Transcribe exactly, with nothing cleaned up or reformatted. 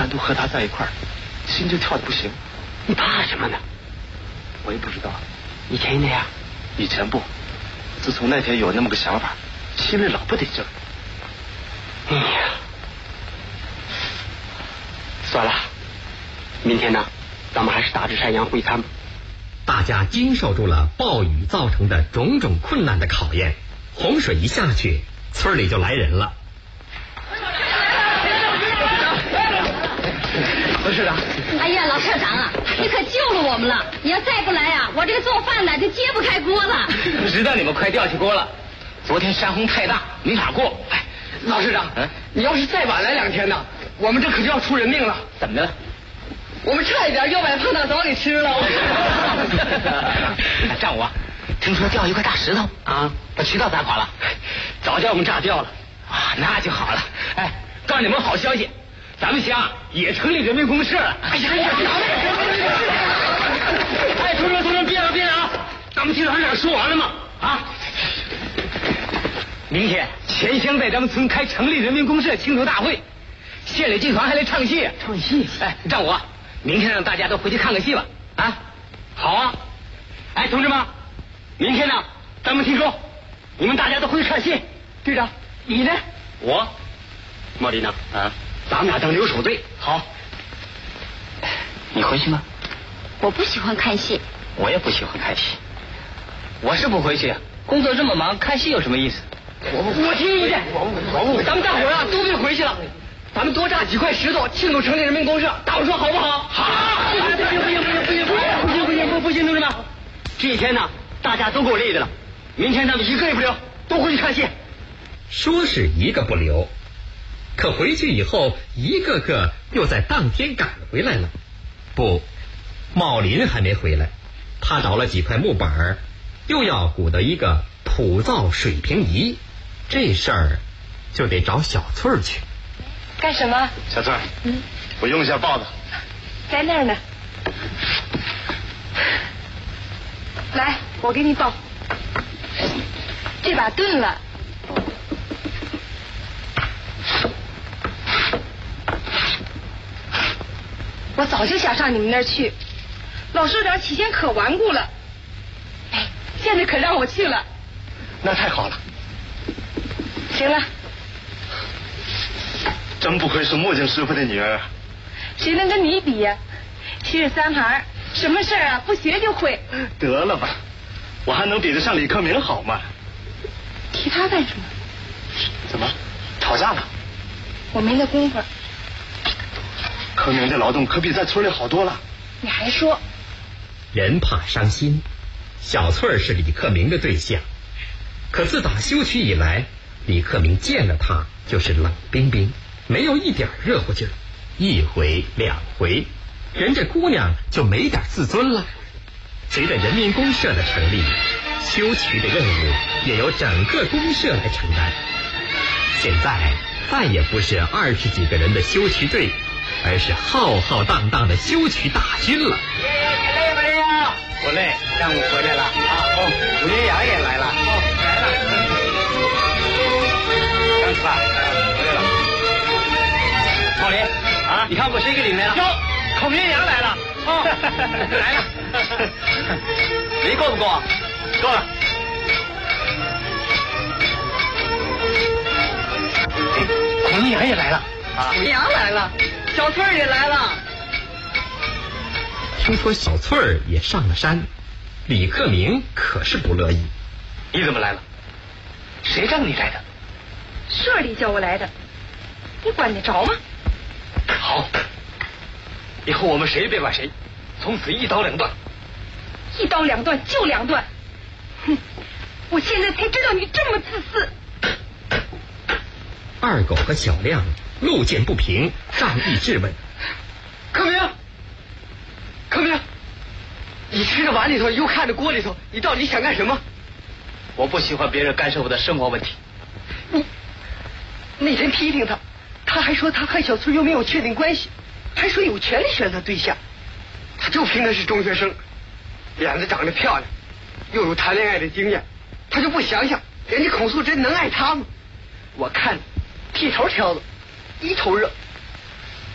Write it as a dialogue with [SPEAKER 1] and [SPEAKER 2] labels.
[SPEAKER 1] 单独和他在一块儿，心就跳得不行。
[SPEAKER 2] 你怕什么呢？
[SPEAKER 1] 我也不知道。
[SPEAKER 2] 以前那样？
[SPEAKER 1] 以前不，自从那天有那么个想法，心里老不得劲儿。
[SPEAKER 2] 哎呀，算了，明天呢，咱们还是大至山阳会餐吧。
[SPEAKER 3] 大家经受住了暴雨造成的种种困难的考验，洪水一下去，村里就来人了。
[SPEAKER 2] 董事长，
[SPEAKER 4] 哎呀，老社长啊，你可救了我们了！你要再不来啊，我这个做饭的就揭不开锅了。
[SPEAKER 2] 知道你们快掉起锅了，昨天山洪太大，没法过。哎，老市长，嗯，你要是再晚来两天呢，我们这可就要出人命了。怎么的了？我们差一点要把胖大枣给吃了。丈夫，听说掉一块大石头啊，把渠道砸垮了，早叫我们炸掉了啊，那就好了。哎，告诉你们好消息，咱们乡也成立人民公社了。哎呀呀！哎，同志们，同志们，别了别了啊！咱们经常长说完了吗？啊！明天全乡在咱们村开成立人民公社庆祝大会，县里剧团还来唱戏。唱戏？哎，让我明天让大家都回去看个戏吧。啊，好啊！哎，同志们，明天呢，咱们听说你们大家都回去看戏。队长，你呢？我，莫莉呢？啊，咱们俩当留守队。好。你回去吗？
[SPEAKER 4] 我不喜欢看戏。
[SPEAKER 2] 我也不喜欢看戏。我是不回去，工作这么忙，看戏有什么意思？我我听意见，咱们大伙儿啊都别回去了，咱们多炸几块石头庆祝成立人民公社，大伙说好不好？好！不行不行不行不行不行不行不行不行，同志们，这一天呢，大家都够累的了，明天咱们一个也不留，都回去看戏。
[SPEAKER 3] 说是一个不留，可回去以后，一个个又在当天赶回来了。不，茂林还没回来，他找了几块木板，又要鼓捣一个土造水平仪，这事儿就得找小翠儿去。
[SPEAKER 5] 干什么？
[SPEAKER 1] 小翠儿，嗯，我用一下刨子。
[SPEAKER 5] 在那儿呢。来，我给你抱。这把钝了。我早就想上你们那儿去，老社长起先可顽固了，哎，现在可让我去了。
[SPEAKER 1] 那太好了。
[SPEAKER 5] 行了。
[SPEAKER 1] 真不愧是木匠师傅的女儿。
[SPEAKER 5] 谁能跟你比呀？七十三行，什么事儿啊不学就会。
[SPEAKER 1] 得了吧，我还能比得上李克明好吗？
[SPEAKER 5] 提他干什么？
[SPEAKER 1] 怎么吵架了？
[SPEAKER 5] 我没那功夫。
[SPEAKER 1] 克明的劳动可比在村里好多了。
[SPEAKER 5] 你还说？
[SPEAKER 3] 人怕伤心，小翠儿是李克明的对象，可自打修曲以来，李克明见了他就是冷冰冰，没有一点热乎劲儿。一回两回，人这姑娘就没点自尊了。随着人民公社的成立，修曲的任务也由整个公社来承担。现在再也不是二十几个人的修曲队，而是浩浩荡荡的修曲大军了。
[SPEAKER 2] 累不累啊？不累，让我回来了啊！哦，五岳阳也来了。哦，来了。张师范，回来了。茂林啊，你看我谁给领来了？哟，孔岳阳来了。哦，来了。人够不够啊？够了。孔岳阳也来了。啊，孔岳阳来了。小翠儿也来了。
[SPEAKER 3] 听说小翠儿也上了山，李克明可是不乐意。
[SPEAKER 2] 你怎么来了？谁让你来的？
[SPEAKER 5] 社里叫我来的，你管得着吗？
[SPEAKER 2] 好，以后我们谁也别管谁，从此一刀两断。
[SPEAKER 5] 一刀两断就两断。哼，我现在才知道你这么自私。
[SPEAKER 3] 二狗和小亮路见不平，仗义质问：
[SPEAKER 2] 克明，克明，你吃着碗里头，又看着锅里头，你到底想干什么？我不喜欢别人干涉我的生活问题。你那天批评他，他还说他和小翠又没有确定关系，还说有权利选择对象，他就凭他是中学生，脸子长得漂亮，又有谈恋爱的经验，他就不想想人家孔素珍能爱他吗？我看剃头挑子一头热，